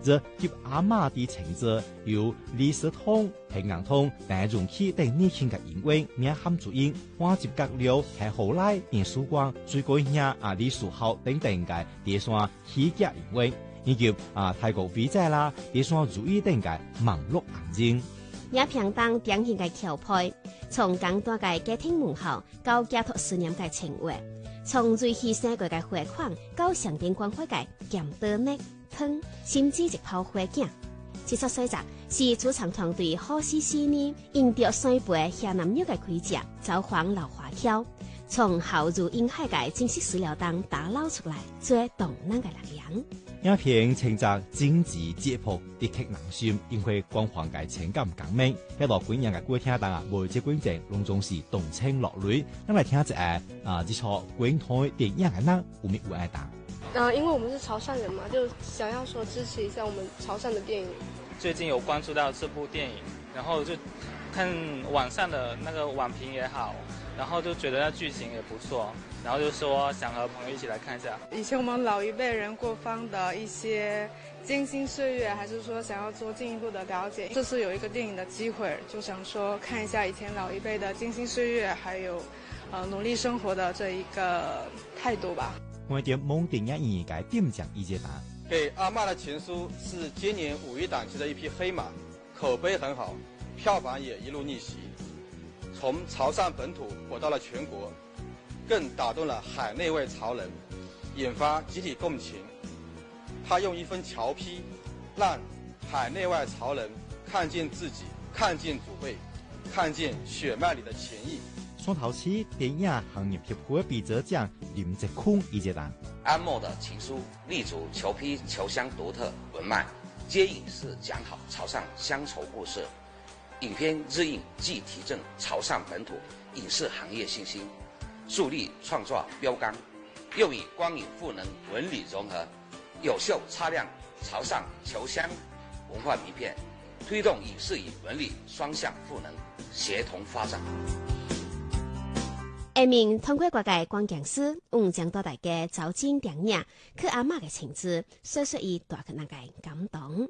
這及阿媽的情節由李斯通、平陽通、鄧容起等年輕嘅演員名喊主演，換接角了係後來連曙光、水果兄李書豪等等嘅第三喜劇演員，以及泰國飛仔啦、第三如意等嘅網絡紅人。 也平當典型嘅橋配，從簡單嘅家庭門口到寄託思念嘅情懷，從最犧牲過嘅花款到上天關懷嘅鹹多肉湯，甚至一泡花鏡。這出細集是主創團隊好絲絲呢，因着衰輩下男友嘅盔甲，走訪老華僑，從後入映海嘅真實史料當打撈出來最動人嘅力量。 影片稱作經濟解剖的確難心，因為光環嘅情感革命，一路觀影嘅觀聽當每隻觀眾攏總是動情落淚。咁來聽一下這出觀台電影嘅人有咩會愛打？ 因為我們是潮汕人嘛，就想要說支持一下我們潮汕的電影。 最近有關注到這部電影，然後就看網上的那個網評也好，然後就覺得那劇情也不錯，然後就說想和朋友一起來看一下。 以前我們老一輩人過方的一些艱辛歲月，還是說想要做進一步的了解，這次有一個電影的機會，就想說看一下以前老一輩的艱辛歲月，還有努力生活的這一個態度吧。 我哋夢電影演員點講意見答？ 給阿嬤的情書是今年五一檔期的一匹黑馬，口碑很好，票房也一路逆襲，從潮汕本土火到了全國，更打動了海內外潮人，引發集體共情。他用一份僑批，讓海內外潮人看見自己，看見祖輩，看見血脈裏的情誼。 雙頭市電影行業協會比者獎林哲坤意見答： 安默的情書立足僑批僑鄉獨特文脈，接影視講好潮汕鄉愁故事。影片日映既提振潮汕本土影視行業信心，樹立創作標杆，又以光影賦能文理融合，有效擦亮潮汕僑鄉文化名片，推動影視與文理雙向賦能，協同發展。 下面通過各界關鍵詞，將到大家走進電影，去阿嬤嘅情節，說說伊大嘅那個感動。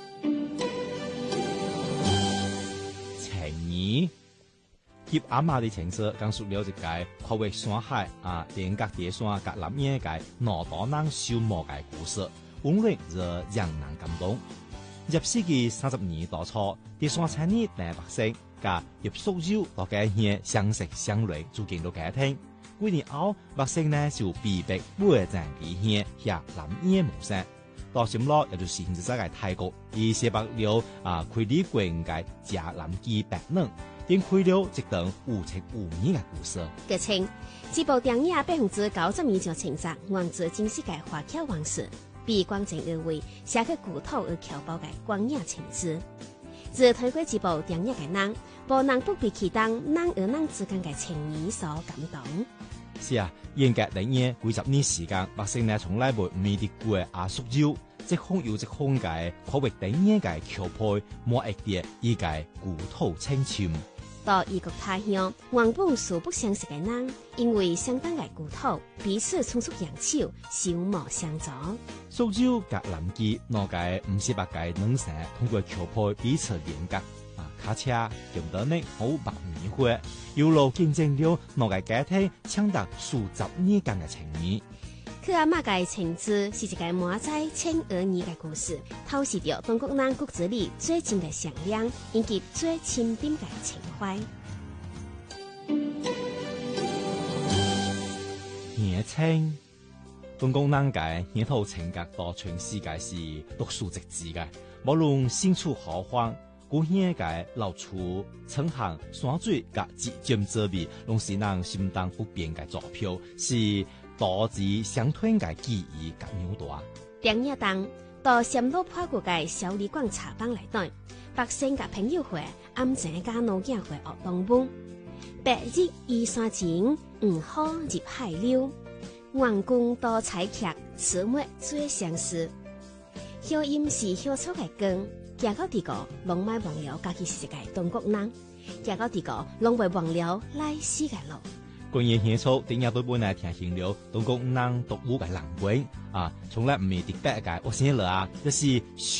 情義，及阿嬤的情節，講述了一個跨越山海連隔地山隔南野嘅老大人修磨嘅故事，溫暖而讓人感動。入世紀30年代初，第三產業大百姓甲葉淑洲大家兄相識相戀，組建咗家庭。幾年後，百姓呢就被迫買贈俾兄下南野謀生。到心落，也就是現在嘅泰國，以寫白了開理關嘅迦南基白人，點開了一段無情無義嘅故事。 據稱，這部電影90%以上情節源自真實嘅華僑往事，被廣正而為寫去古土而僑胞嘅光影情節。自推過這部電影嘅人，無能不被其當人與人之間嘅情誼所感動。 是啊，嚴格嚟講，幾十年時間，百姓呢從來未遇到過阿淑洲，即空有即空嘅跨越電影嘅橋配，莫一啲依個故土清泉。 到異國他鄉，原本素不相識嘅人，因為相當嘅故土，彼此匆促揚手，小無相助。 淑洲甲南基兩個唔是白嘅兩省，通過橋配彼此連接。卡車用得呢好白米花，一路見證了兩個家庭長達數十年間嘅情誼。 去阿嬤嘅情節是一個滿載情兒意嘅故事，透視着中國人骨子裡最真嘅善良，以及最深沉嘅情懷。 年青，中國人嘅呢套情格到全世界是獨樹一幟嘅，無論身處何方。古鄉嘅老厝、村巷、山水甲節儉之味，攏是人心當不變嘅座標，是多子相傳嘅記憶甲紐帶。 電影當到暹羅破國嘅小李廣茶坊來對，百姓甲朋友會暗井甲老囝會學當本，白日依山前，黃河入海流，王公多彩劇，此末最相思。鄉音是鄉草嘅根。行到地個，攏莫忘了家己是一個中國人；行到地個，攏袂忘了來時嘅路。 關於鄉草，電影對本來聽清了中國人獨有嘅人文從來唔係特別嘅，我先來啊，就是